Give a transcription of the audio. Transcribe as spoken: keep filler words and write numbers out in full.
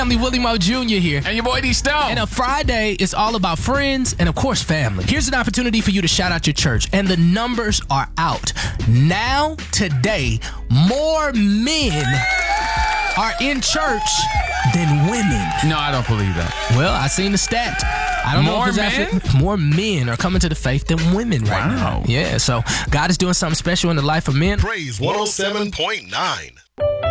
family, Willie Moe Junior here. And your boy D Stone. And a Friday is all about friends and, of course, family. Here's an opportunity for you to shout out your church, and the numbers are out. Now, today, more men are in church than women. No, I don't believe that. Well, I seen the stat. I don't More know if it's men? actually, more men are coming to the faith than women right Wow. now. Yeah, so God is doing something special in the life of men. Praise one oh seven point nine.